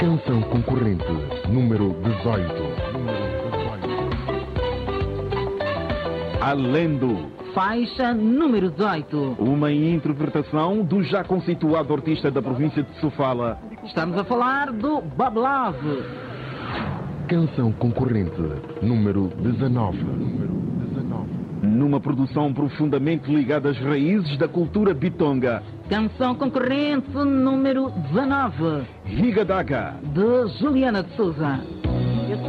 Canção concorrente, número 18. Alendo. Faixa número 18. Uma interpretação do já conceituado artista da província de Sofala. Estamos a falar do Bob Love. Canção concorrente, número 19. Numa produção profundamente ligada às raízes da cultura bitonga. Canção concorrente número 19. Rigadaga. De Juliana de Souza.